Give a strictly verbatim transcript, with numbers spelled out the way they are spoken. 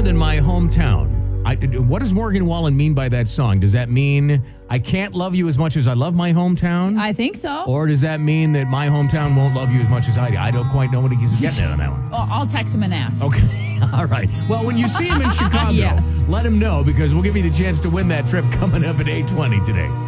more than my hometown. I, what does Morgan Wallen mean by that song? Does that mean I can't love you as much as I love my hometown? I think so. Or does that mean that my hometown won't love you as much as I do? I don't quite know what he's getting at on that one. Well, I'll text him and ask. Okay. All right. Well, when you see him in Chicago, Yes. let him know because we'll give you the chance to win that trip coming up at eight twenty today.